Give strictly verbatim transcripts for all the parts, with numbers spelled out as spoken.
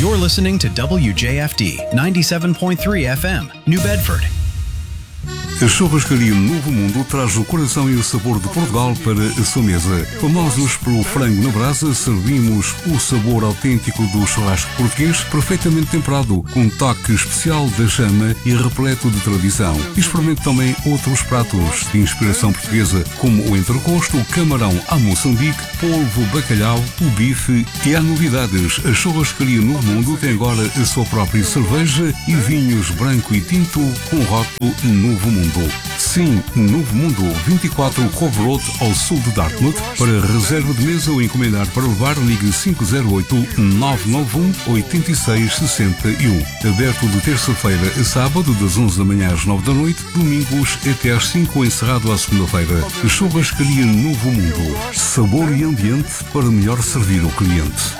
You're listening to W J F D ninety-seven point three F M, New Bedford. A churrascaria Novo Mundo traz o coração e o sabor de Portugal para a sua mesa. Famosos pelo frango na brasa, servimos o sabor autêntico do churrasco português, perfeitamente temperado, com um toque especial da chama e repleto de tradição. Experimente também outros pratos de inspiração portuguesa, como o entrecosto, o camarão à Moçambique, polvo, bacalhau, o bife e há novidades. A churrascaria Novo Mundo tem agora a sua própria cerveja e vinhos branco e tinto com rótulo Novo Mundo. Sim, Novo Mundo, vinte e quatro Cove Road, ao sul de Dartmouth. Para reserva de mesa ou encomendar para levar, ligue cinco zero oito, nove nove um, oito seis seis um. Aberto de terça-feira a sábado, das onze da manhã às nove da noite, domingos até às cinco, encerrado à segunda-feira. Churrascaria Novo Mundo. Sabor e ambiente para melhor servir o cliente.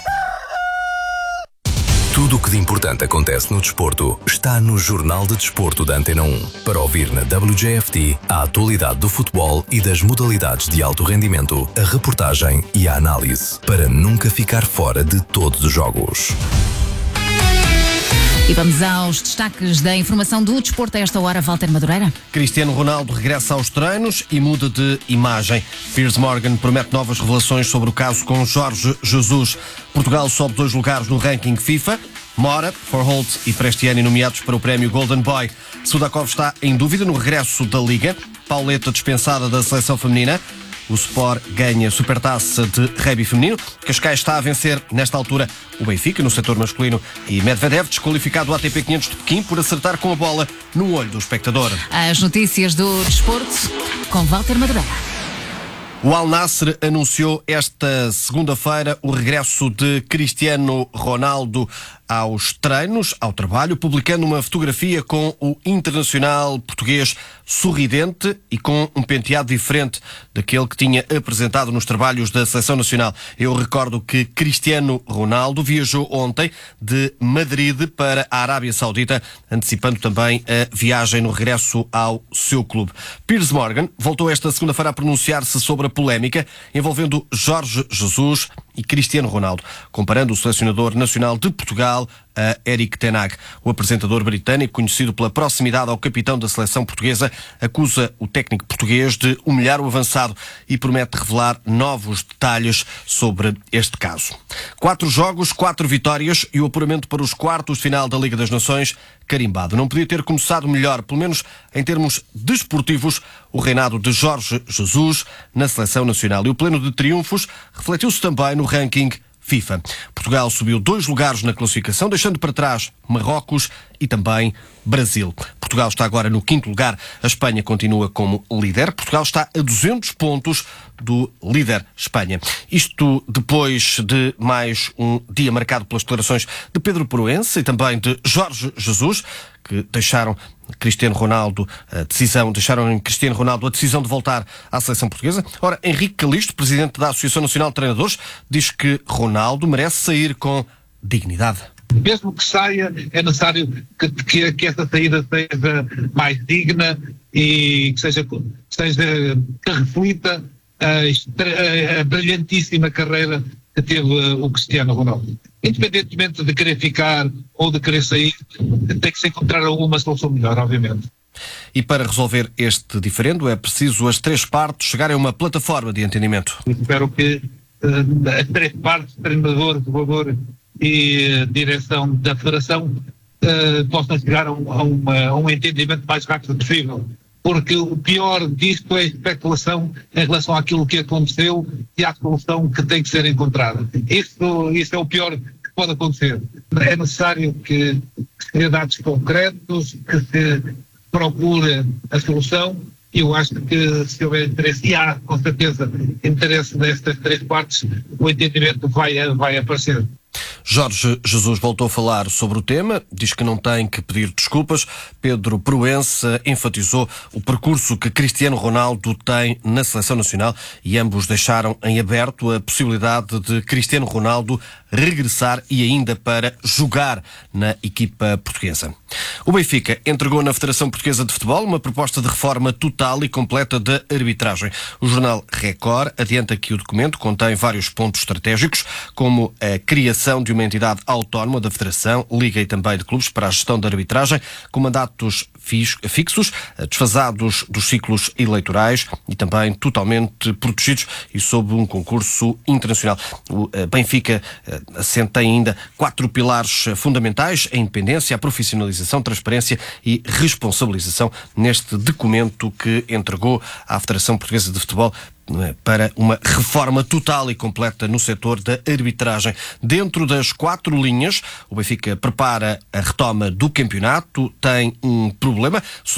Tudo o que de importante acontece no desporto está no Jornal de Desporto da Antena um. Para ouvir na W J F D a atualidade do futebol e das modalidades de alto rendimento, a reportagem e a análise, para nunca ficar fora de todos os jogos. E vamos aos destaques da informação do desporto a esta hora, Walter Madureira. Cristiano Ronaldo regressa aos treinos e muda de imagem. Piers Morgan promete novas revelações sobre o caso com Jorge Jesus. Portugal sobe dois lugares no ranking FIFA. Mora, Forholt e Prestiani nomeados para o prémio Golden Boy. Sudakov está em dúvida no regresso da Liga. Pauleta dispensada da seleção feminina. O Sport ganha Supertaça de rugby feminino. Cascais está a vencer, nesta altura, o Benfica, no setor masculino. E Medvedev desqualificado do A T P quinhentos de Pequim por acertar com a bola no olho do espectador. As notícias do desporto com Walter Madureira. O Al Nassr anunciou esta segunda-feira o regresso de Cristiano Ronaldo aos treinos, ao trabalho, publicando uma fotografia com o internacional português sorridente e com um penteado diferente daquele que tinha apresentado nos trabalhos da Seleção Nacional. Eu recordo que Cristiano Ronaldo viajou ontem de Madrid para a Arábia Saudita, antecipando também a viagem no regresso ao seu clube. Piers Morgan voltou esta segunda-feira a pronunciar-se sobre a polémica envolvendo Jorge Jesus e Cristiano Ronaldo, comparando o selecionador nacional de Portugal a Eric Ten Hag. O apresentador britânico, conhecido pela proximidade ao capitão da seleção portuguesa, acusa o técnico português de humilhar o avançado e promete revelar novos detalhes sobre este caso. Quatro jogos, quatro vitórias e o apuramento para os quartos de final da Liga das Nações carimbado. Não podia ter começado melhor, pelo menos em termos desportivos, o reinado de Jorge Jesus na seleção nacional. E o pleno de triunfos refletiu-se também no ranking FIFA. Portugal subiu dois lugares na classificação, deixando para trás Marrocos e também Brasil. Portugal está agora no quinto lugar. A Espanha continua como líder. Portugal está a duzentos pontos do líder Espanha. Isto depois de mais um dia marcado pelas declarações de Pedro Proença e também de Jorge Jesus, que deixaram Cristiano Ronaldo a decisão, deixaram em Cristiano Ronaldo a decisão de voltar à seleção portuguesa. Ora, Henrique Calisto, presidente da Associação Nacional de Treinadores, diz que Ronaldo merece sair com dignidade. Mesmo que saia, é necessário que, que, que essa saída seja mais digna e que seja, seja que reflita a, a, a brilhantíssima carreira que teve o Cristiano Ronaldo. Independentemente de querer ficar ou de querer sair, tem que se encontrar alguma solução melhor, obviamente. E para resolver este diferendo é preciso as três partes chegarem a uma plataforma de entendimento. Espero que uh, as três partes, treinador, jogador e direção da federação, uh, possam chegar a um, a, uma, a um entendimento mais rápido possível. Porque o pior disto é a especulação em relação àquilo que aconteceu e à solução que tem que ser encontrada. Isso, isso é o pior que pode acontecer. É necessário que se dê dados concretos, que se procure a solução. E eu acho que se houver interesse, e há com certeza interesse nestas três partes, o entendimento vai, vai aparecer. Jorge Jesus voltou a falar sobre o tema, diz que não tem que pedir desculpas. Pedro Proença enfatizou o percurso que Cristiano Ronaldo tem na seleção nacional e ambos deixaram em aberto a possibilidade de Cristiano Ronaldo regressar e ainda para jogar na equipa portuguesa. O Benfica entregou na Federação Portuguesa de Futebol uma proposta de reforma total e completa da arbitragem. O jornal Record adianta que o documento contém vários pontos estratégicos, como a criação de uma entidade autónoma da Federação, Liga e também de clubes para a gestão da arbitragem, com mandatos fixos, desfasados dos ciclos eleitorais e também totalmente protegidos e sob um concurso internacional. O Benfica assenta ainda quatro pilares fundamentais: a independência, a profissionalização, transparência e responsabilização neste documento que entregou à Federação Portuguesa de Futebol para uma reforma total e completa no setor da arbitragem. Dentro das quatro linhas, o Benfica prepara a retoma do campeonato, tem um problema